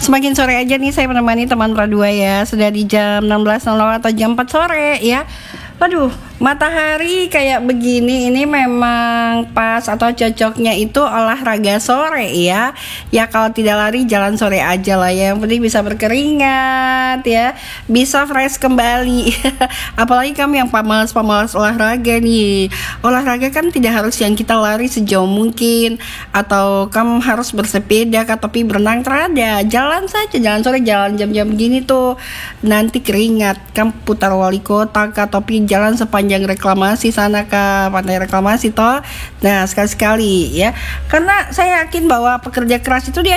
Semakin sore aja nih saya menemani teman perdua ya. Sudah di jam 16.00 atau jam 4 sore ya. Waduh, matahari kayak begini ini memang pas atau cocoknya itu olahraga sore ya. Ya kalau tidak lari jalan sore aja lah ya. Yang penting bisa berkeringat ya. Bisa fresh kembali. Apalagi kami yang pemalas-pemalas olahraga nih. Olahraga kan tidak harus yang kita lari sejauh mungkin, atau kamu harus bersepeda kah, tapi berenang terada. Jalan saja, jalan sore, jalan jam-jam gini tuh nanti keringat. Kamu putar wali kota kah, tapi jalan sepanjang reklamasi sana kah, pantai reklamasi toh. Nah sekali-sekali ya, karena saya yakin bahwa pekerja keras itu dia